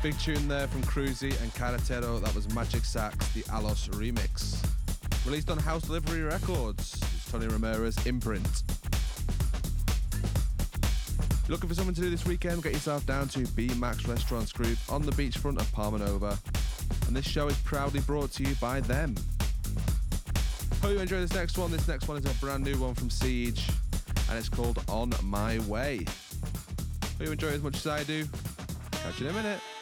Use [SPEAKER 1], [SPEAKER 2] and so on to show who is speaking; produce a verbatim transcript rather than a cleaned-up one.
[SPEAKER 1] Big tune there from Cruzy and Carretero. That was Magic Sax, the Alos remix. Released on House Delivery Records. It's Tony Romera's imprint. If you're looking for something to do this weekend, get yourself down to B-Max Restaurants Group on the beachfront of Palma Nova. And this show is proudly brought to you by them. Hope you enjoy this next one. This next one is a brand new one from Siege, and it's called On My Way. Hope you enjoy it as much as I do. Catch you in a minute.